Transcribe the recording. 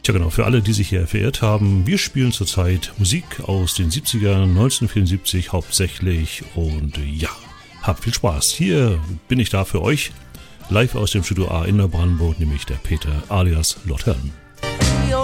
Tja genau, für alle, die sich hier verirrt haben, wir spielen zurzeit Musik aus den 70ern, 1974 hauptsächlich und ja, habt viel Spaß. Hier bin ich da für euch, live aus dem Studio A in Neubrandenburg, nämlich der Peter alias Lord Helm.